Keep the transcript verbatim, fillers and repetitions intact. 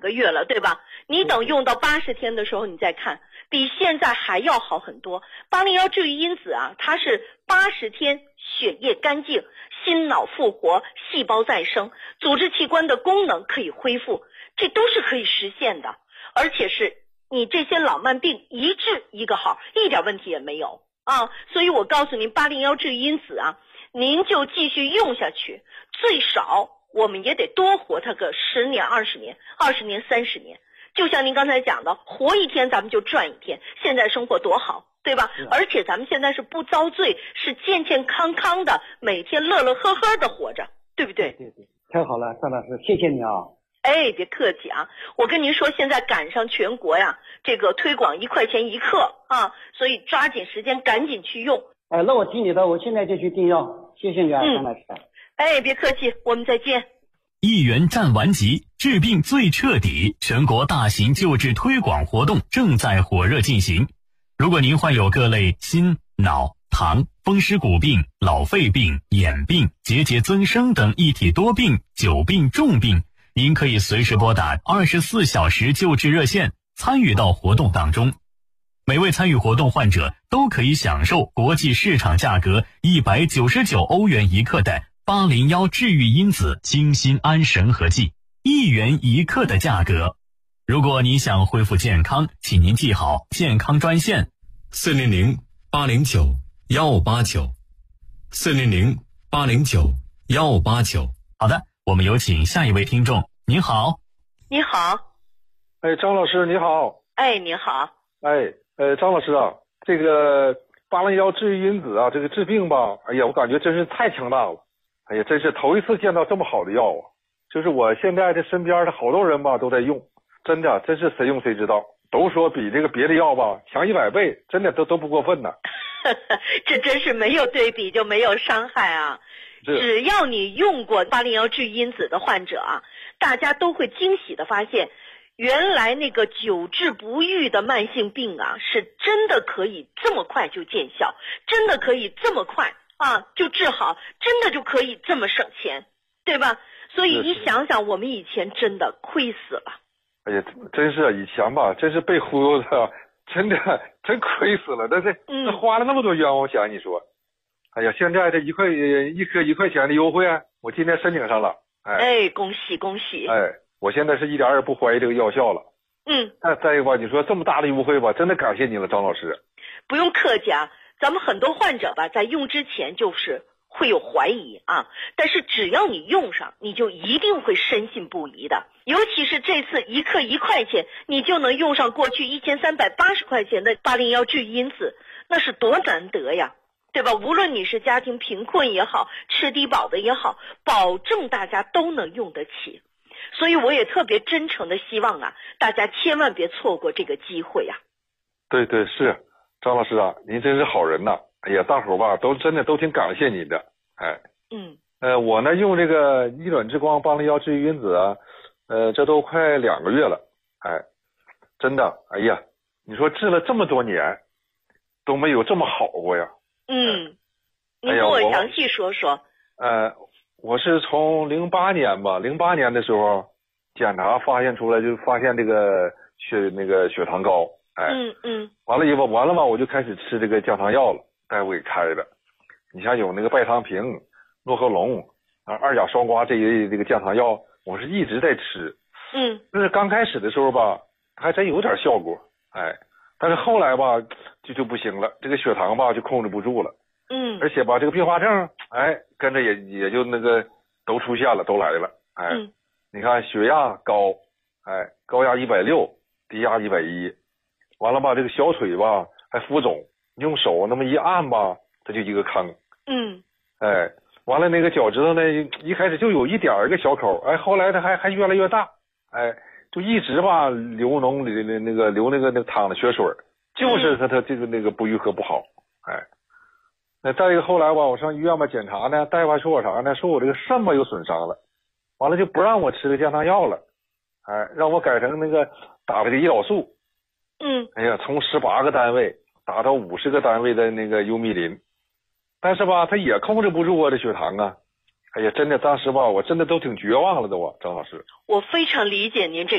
个月了，对吧？你等用到八十天的时候你再看，比现在还要好很多。八零幺治愈因子啊，它是八十天血液干净，心脑复活，细胞再生，组织器官的功能可以恢复，这都是可以实现的，而且是你这些老慢病一治一个好，一点问题也没有啊。所以我告诉您，八零幺治愈因子啊，您就继续用下去，最少我们也得多活它个十年、二十年、二十年、三十年。就像您刚才讲的，活一天咱们就赚一天，现在生活多好，对吧？而且咱们现在是不遭罪，是健健康康的，每天乐乐呵呵的活着，对不对？ 对对，太好了，张老师，谢谢你啊。 哎，别客气啊！我跟您说，现在赶上全国呀，这个推广一块钱一克啊，所以抓紧时间，赶紧去用。 哎，那我听你的，我现在就去订药。谢谢你啊，张老师。 哎，别客气，我们再见。 一元战完级，治病最彻底，全国大型救治推广活动正在火热进行。如果您患有各类心、脑、糖、风湿骨病、老肺病、眼病、结节增生等一体多病、久病重病，您可以随时拨打二十四小时救治热线，参与到活动当中。每位参与活动患者都可以享受国际市场价格一百九十九欧元一克的八零幺治愈因子清心安神和剂，一元一克的价格。如果你想恢复健康，请您记好健康专线四零零八零九幺五八九，四零零八零九幺五八九。 好的，我们有请下一位听众。您好。 你好。 哎，张老师你好。 哎，你好。 哎，呃，张老师啊，这个八零幺治愈因子啊，这个治病吧，哎呀，我感觉真是太强大了。哎呀，真是头一次见到这么好的药啊！就是我现在这身边的好多人吧都在用，真的，真是谁用谁知道。都说比这个别的药吧强一百倍，真的都都不过分呢。 这真是没有对比就没有伤害啊！只要你用过八零幺治愈因子的患者啊，大家都会惊喜的发现，原来那个久治不愈的慢性病啊，是真的可以这么快就见效，真的可以这么快啊就治好，真的就可以这么省钱，对吧？所以你想想，我们以前真的亏死了。 哎呀，真是以前吧，真是被忽悠的，真的真亏死了。但是这花了那么多冤枉钱，你说，哎呀，现在这一块一颗一块钱的优惠，我今天申请上了。哎， 哎，恭喜恭喜！ 哎，我现在是一点也不怀疑这个药效了。 嗯。 再再一个吧，你说这么大的优惠吧，真的感谢你了，张老师。 不用客气啊。咱们很多患者吧，在用之前就是会有怀疑啊，但是只要你用上，你就一定会深信不疑的。尤其是这次一克一块钱，你就能用上过去一千三百八十块钱的八零幺治愈因子，那是多难得呀，对吧？无论你是家庭贫困也好，吃低保的也好，保证大家都能用得起。所以我也特别真诚的希望啊，大家千万别错过这个机会呀。 对对是。张老师啊，您真是好人呐！哎呀，大伙吧都真的都挺感谢您的。哎， 嗯， 呃，我呢用这个逆转之光八零幺治愈因子啊，呃，这都快两个月了。哎，真的，哎呀，你说治了这么多年，都没有这么好过呀。 嗯，您跟我详细说说。 哎、呃，我是从零八年吧，零八年的时候检查发现出来，就发现这个血那个血糖高。哎， 嗯嗯， 完了以后，完了嘛，我就开始吃这个降糖药了，大夫给开的。你像有那个拜汤平、诺和龙啊、二甲双胍这一类这个降糖药，我是一直在吃。 嗯， 但是刚开始的时候吧，还真有点效果，哎，但是后来吧，就就不行了，这个血糖吧就控制不住了。 嗯， 而且吧，这个并发症，哎，跟着也也就那个都出现了，都来了。哎， 嗯、 你看血压高，哎，高压一百六，低压一百一。完了吧，这个小腿吧还浮肿，用手那么一按吧，它就一个坑。 嗯， 哎，完了那个脚趾头呢，一开始就有一点儿一个小口，哎，后来它还还越来越大，哎，就一直吧流脓流那个流那个那个淌的血水，就是它它这个那个不愈合不好，哎，那再一个后来吧，我上医院吧检查呢，大夫还说我啥呢？说我这个肾吧有损伤了，完了就不让我吃这个降糖药了，哎，让我改成那个打这个胰岛素。 嗯， 哎呀，从十八个单位打到五十个单位的那个优米林，但是吧，他也控制不住我的血糖啊！哎呀，真的，当时吧，我真的都挺绝望了的，我张老师。 我非常理解您这